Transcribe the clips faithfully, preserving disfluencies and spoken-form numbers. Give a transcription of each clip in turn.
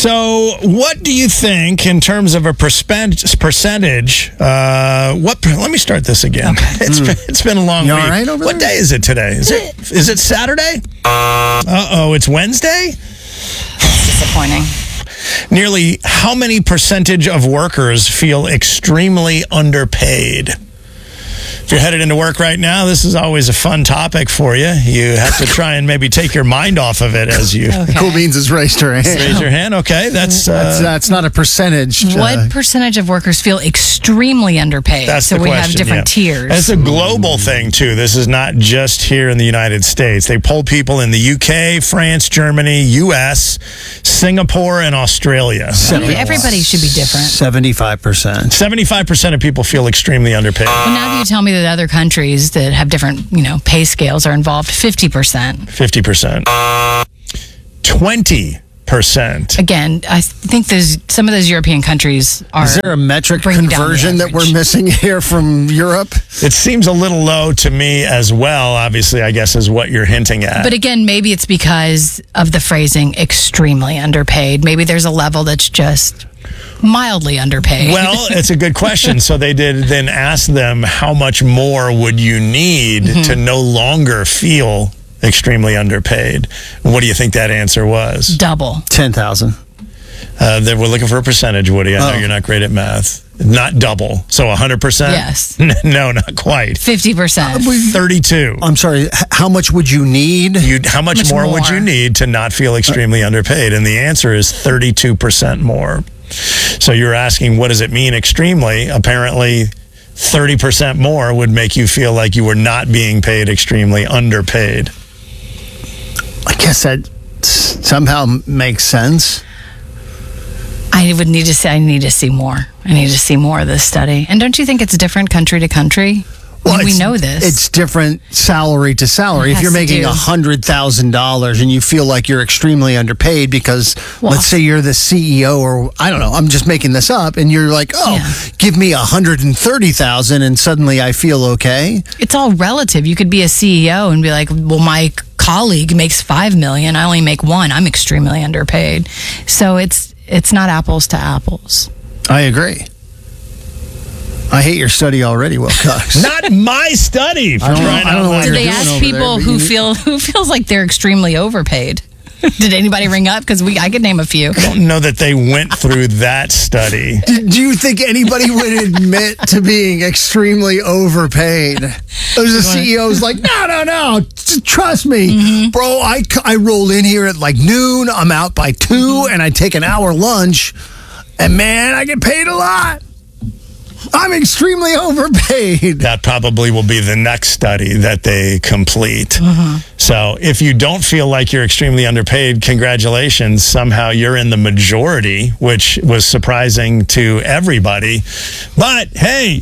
So, what do you think in terms of a perspen- percentage? Uh, what? Let me start this again. Okay. It's Mm. been, it's been a long You week. all right over what there? day is it today? Is it is it Saturday? Uh oh, it's Wednesday. Disappointing. Nearly how many percentage of workers feel extremely underpaid? If you're headed into work right now, this is always a fun topic for you. You have to try and maybe take your mind off of it as you Okay. Cool Beans has raised her hand. raise your hand. Okay, that's, uh, That's, that's not a percentage. uh, What percentage of workers feel extremely underpaid? That's so the we question, have different yeah. tiers. It's a global thing, too. This is not just here in the United States. They polled people in the U K, France, Germany, U S, Singapore, and Australia. Maybe everybody should be different. seventy-five percent. seventy-five percent of people feel extremely underpaid. Well, now that you tell me that other countries that have different, you know, pay scales are involved, fifty percent. fifty percent. twenty percent. Again, I think those some of those European countries are. Is there a metric bringing down the conversion that we're average. missing here from Europe? It seems a little low to me as well, obviously, I guess, is what you're hinting at. But again, maybe it's because of the phrasing extremely underpaid. Maybe there's a level that's just mildly underpaid. Well, it's a good question. So they did then ask them, how much more would you need Mm-hmm. to no longer feel extremely underpaid? What do you think that answer was? double. ten thousand. Uh, they were looking for a percentage, Woody. I know Oh. you're not great at math. Not double. So one hundred percent? Yes. No, not quite. fifty percent. thirty-two. I'm sorry, h- how much would you need? You, how much, Much more, would more. you need to not feel extremely underpaid? And the answer is thirty-two percent more. So you're asking, what does it mean extremely? Apparently, thirty percent more would make you feel like you were not being paid extremely underpaid. I guess that s- somehow m- makes sense. I would need to see. I need to see more. I need to see more of this study. And don't you think it's different country to country? I mean, we it's- know this. It's different salary to salary. It If you're has to making do. one hundred thousand dollars and you feel like you're extremely underpaid because, Well- let's say you're the C E O or, I don't know, I'm just making this up, and you're like, oh, Yeah. give me one hundred thirty thousand dollars and suddenly I feel okay. It's all relative. You could be a C E O and be like, well, my colleague makes five million. I only make one. I'm extremely underpaid. So it's it's not apples to apples. I agree. I hate your study already, Will Cox. Not my study. For I don't know- crying I don't out know what loud. Did you're they doing ask over people there, but who you- feel who feels like they're extremely overpaid? Did anybody ring up? Because we I could name a few. I don't know that they went through that study. Do do you think anybody would admit to being extremely overpaid? There's a C E O's like, no, no, no, just trust me. Bro, I, c- I roll in here at like noon, I'm out by two, and I take an hour lunch, and man, I get paid a lot. I'm extremely overpaid. That probably will be the next study that they complete. So if you don't feel like you're extremely underpaid, congratulations. Somehow you're in the majority, which was surprising to everybody. But hey,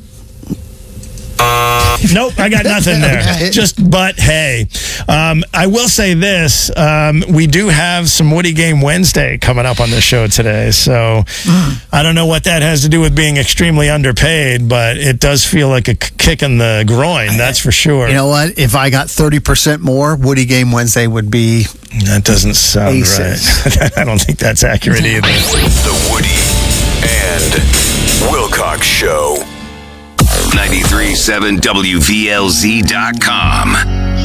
nope, I got nothing there. Just but hey. Um, I will say this. Um, we do have some Woody Game Wednesday coming up on the show today. So I don't know what that has to do with being extremely underpaid, but it does feel like a k- kick in the groin. That's for sure. You know what? If I got thirty percent more, Woody Game Wednesday would be That doesn't sound Aces. right. I don't think that's accurate either. The Woody and Wilcox Show. ninety-three point seven W V L Z dot com.